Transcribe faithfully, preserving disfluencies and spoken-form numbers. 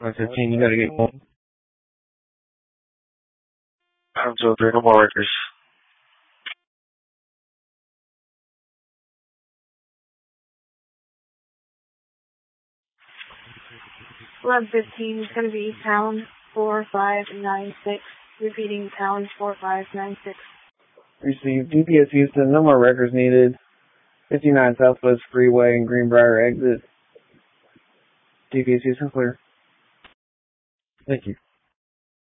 one fifteen, you gotta get one. Pound zero three, no more records. eleven fifteen is going to be pound four five nine six. Repeating, pound four five nine six. Received. D P S Houston, no more records needed. fifty-nine Southwest Freeway and Greenbrier exit. D P S Houston, clear. Thank you.